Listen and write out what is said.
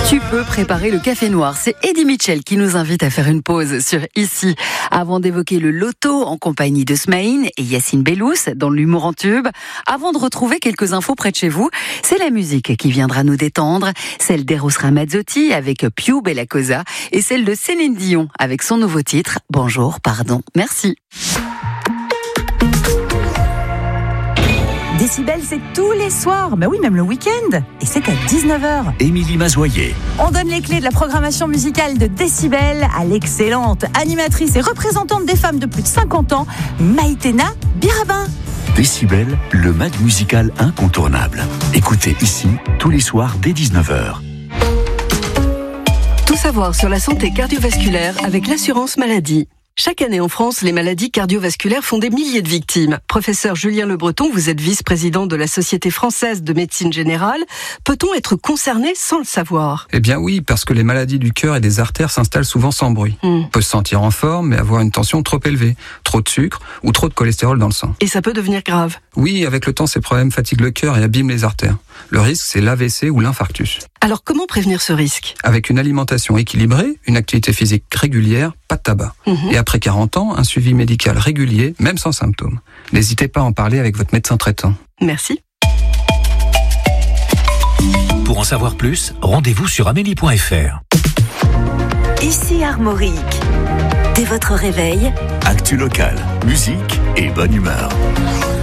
Tu peux préparer le café noir. C'est Eddie Mitchell qui nous invite à faire une pause sur Ici. Avant d'évoquer le loto en compagnie de Smaïn et Yacine Bellous dans l'humour en tube. Avant de retrouver quelques infos près de chez vous, c'est la musique qui viendra nous détendre. Celle d'Eros Ramazzotti avec Più Bella Cosa et celle de Céline Dion avec son nouveau titre Bonjour, pardon, merci. Décibel, c'est tous les soirs, mais oui, même le week-end. Et c'est à 19h. Émilie Mazoyer. On donne les clés de la programmation musicale de Décibel à l'excellente animatrice et représentante des femmes de plus de 50 ans, Maïtena Birabin. Décibel, le mag musical incontournable. Écoutez Ici, tous les soirs dès 19h. Tout savoir sur la santé cardiovasculaire avec l'assurance maladie. Chaque année en France, les maladies cardiovasculaires font des milliers de victimes. Professeur Julien Le Breton, vous êtes vice-président de la Société française de médecine générale. Peut-on être concerné sans le savoir ? Eh bien oui, parce que les maladies du cœur et des artères s'installent souvent sans bruit. On peut se sentir en forme, mais avoir une tension trop élevée, trop de sucre ou trop de cholestérol dans le sang. Et ça peut devenir grave. Oui, avec le temps, ces problèmes fatiguent le cœur et abîment les artères. Le risque, c'est l'AVC ou l'infarctus. Alors comment prévenir ce risque ? Avec une alimentation équilibrée, une activité physique régulière, pas de tabac. Et après 40 ans, un suivi médical régulier, même sans symptômes. N'hésitez pas à en parler avec votre médecin traitant. Merci. Pour en savoir plus, rendez-vous sur amélie.fr. Ici Armorique. Dès votre réveil, Actu local, musique et bonne humeur.